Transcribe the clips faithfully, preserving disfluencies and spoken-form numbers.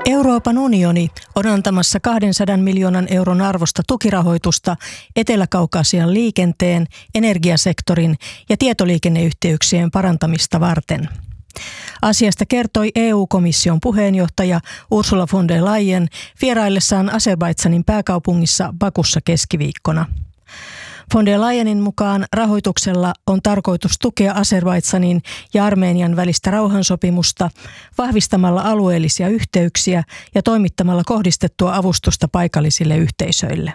Euroopan unioni on antamassa kahdensadan miljoonan euron arvosta tukirahoitusta Etelä-Kaukasian liikenteen, energiasektorin ja tietoliikenneyhteyksien parantamista varten. Asiasta kertoi E U-komission puheenjohtaja Ursula von der Leyen vieraillessaan Azerbaidžanin pääkaupungissa Bakussa keskiviikkona. Von der Leyenin mukaan rahoituksella on tarkoitus tukea Azerbaidžanin ja Armenian välistä rauhansopimusta vahvistamalla alueellisia yhteyksiä ja toimittamalla kohdistettua avustusta paikallisille yhteisöille.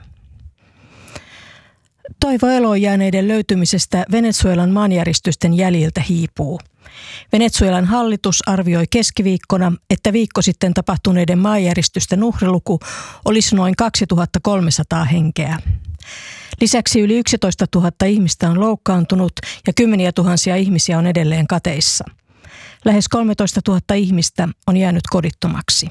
Toivo eloon jääneiden löytymisestä Venezuelan maanjäristysten jäljiltä hiipuu. Venezuelan hallitus arvioi keskiviikkona, että viikko sitten tapahtuneiden maanjäristysten uhriluku olisi noin kaksituhattakolmesataa henkeä. Lisäksi yli yksitoistatuhatta ihmistä on loukkaantunut ja kymmeniä tuhansia ihmisiä on edelleen kateissa. Lähes kolmetoistatuhatta ihmistä on jäänyt kodittomaksi.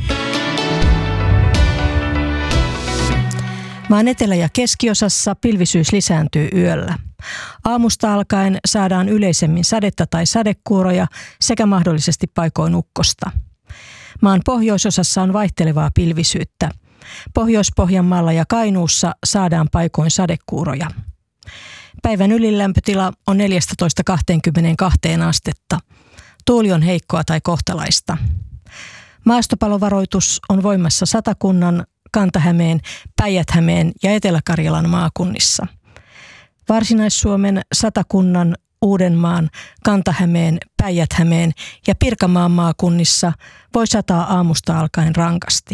Maan etelä- ja keskiosassa pilvisyys lisääntyy yöllä. Aamusta alkaen saadaan yleisemmin sadetta tai sadekuuroja sekä mahdollisesti paikoin ukkosta. Maan pohjoisosassa on vaihtelevaa pilvisyyttä. Pohjois-Pohjanmaalla ja Kainuussa saadaan paikoin sadekuuroja. Päivän ylilämpötila on neljätoista kaksikymmentäkaksi astetta. Tuuli on heikkoa tai kohtalaista. Maastopalovaroitus on voimassa Satakunnan, Kanta-Hämeen, Päijät-Hämeen ja Etelä-Karjalan maakunnissa. Varsinais-Suomen, Satakunnan, Uudenmaan, Kanta-Hämeen, Päijät-Hämeen ja Pirkanmaan maakunnissa voi sataa aamusta alkaen rankasti.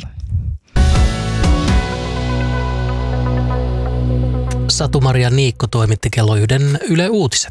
Satu-Maria Niikko toimitti kello yhden Yle Uutiset.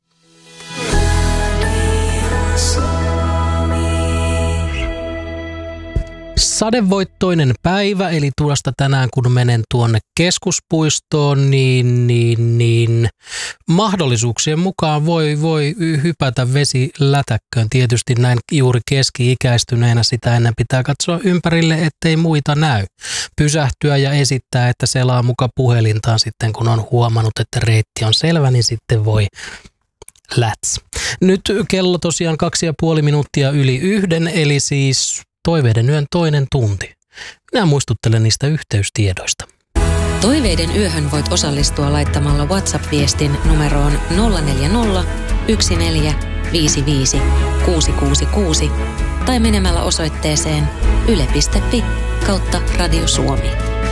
Sadevoittoinen päivä, eli tuosta tänään kun menen tuonne keskuspuistoon, niin, niin, niin mahdollisuuksien mukaan voi, voi hypätä vesilätäkköön. Tietysti näin juuri keski-ikäistyneenä sitä ennen pitää katsoa ympärille, ettei muita näy. Pysähtyä ja esittää, että selaa muka puhelintaan sitten, kun on huomannut, että reitti on selvä, niin sitten voi läts. Nyt kello tosiaan kaksi ja puoli minuuttia yli yhden, eli siis Toiveiden yön toinen tunti. Minä muistuttelen niistä yhteystiedoista. Toiveiden yöhön voit osallistua laittamalla WhatsApp-viestin numeroon nolla neljä nolla, yksi neljä, viisi viisi, kuusi kuusi kuusi tai menemällä osoitteeseen yle piste fi kautta Radio Suomi.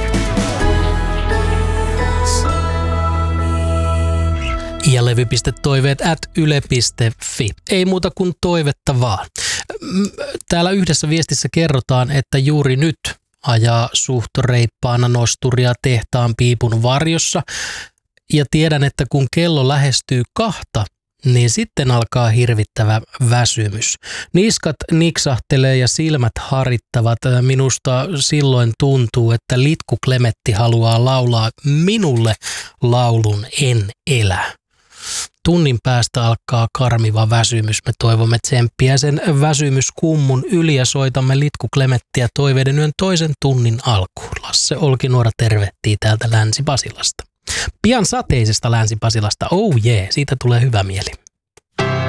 Ja levy.toiveet at yle piste fi. Ei muuta kuin toivetta vaan. Täällä yhdessä viestissä kerrotaan, että juuri nyt ajaa suht reippaana nosturia tehtaan piipun varjossa. Ja tiedän, että kun kello lähestyy kahta, niin sitten alkaa hirvittävä väsymys. Niskat niksahtelee ja silmät harittavat. Minusta silloin tuntuu, että Litku Klemetti haluaa laulaa minulle laulun En elä. Tunnin päästä alkaa karmiva väsymys. Me toivomme tsemppiä sen väsymyskummun yli ja soitamme Litku Klemettiä Toiveiden yön toisen tunnin alkuun. Lasse Olkinuora tervehtii täältä Länsi-Pasilasta. Pian sateisesta Länsi-Pasilasta. Oh jee, yeah, siitä tulee hyvä mieli.